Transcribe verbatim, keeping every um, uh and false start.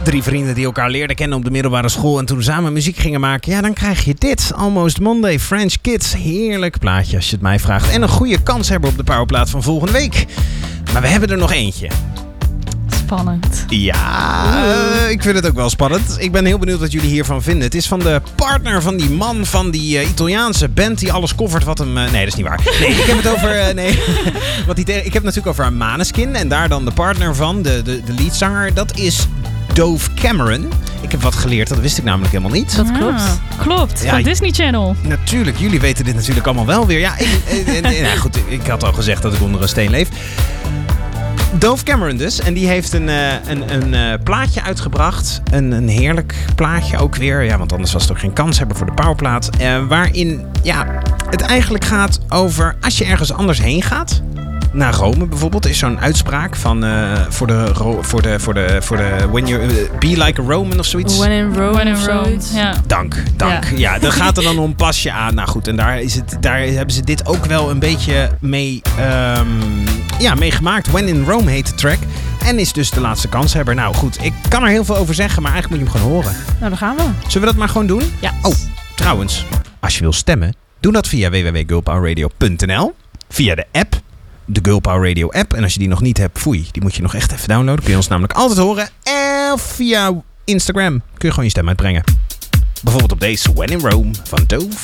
Drie vrienden die elkaar leerden kennen op de middelbare school en toen samen muziek gingen maken. Ja, dan krijg je dit. Almost Monday, French Kids. Heerlijk plaatje als je het mij vraagt. En een goede kans hebben op de powerplaat van volgende week. Maar we hebben er nog eentje. Spannend. Ja, uh, ik vind het ook wel spannend. Ik ben heel benieuwd wat jullie hiervan vinden. Het is van de partner van die man van die uh, Italiaanse band die alles covert wat hem... Uh, nee, dat is niet waar. Nee, ik heb het over... Uh, nee, wat die te- ik heb het natuurlijk over Måneskin. En daar dan de partner van, de, de, de leadzanger. Dat is Dove Cameron. Ik heb wat geleerd, dat wist ik namelijk helemaal niet. Dat klopt. Ja, klopt, ja, van Disney Channel. Natuurlijk, jullie weten dit natuurlijk allemaal wel weer. Ja, ik, eh, eh, nou goed, ik had al gezegd dat ik onder een steen leef. Dove Cameron dus. En die heeft een, uh, een, een uh, plaatje uitgebracht. Een, een heerlijk plaatje ook weer. Ja, want anders was het ook geen kans hebben voor de powerplaat. Uh, waarin ja, het eigenlijk gaat over als je ergens anders heen gaat. Naar Rome bijvoorbeeld is zo'n uitspraak van uh, voor de voor de voor de voor de when you uh, be like a Roman of zoiets. When in Rome. When in Rome. Ja. Dank, dank. Ja, ja dat gaat er dan om pas je aan. Nou goed, en daar is het, daar hebben ze dit ook wel een beetje mee, um, ja, mee gemaakt. When in Rome heet de track. En is dus de laatste kanshebber. Nou goed, ik kan er heel veel over zeggen, maar eigenlijk moet je hem gewoon horen. Nou, dan gaan we. Zullen we dat maar gewoon doen? Ja. Oh, trouwens, als je wil stemmen, doe dat via w w w punt girl power radio punt n l. Via de app. De Girl Power Radio app. En als je die nog niet hebt, foei. Die moet je nog echt even downloaden. Kun je ons namelijk altijd horen. En via Instagram kun je gewoon je stem uitbrengen. Bijvoorbeeld op deze When in Rome van Dove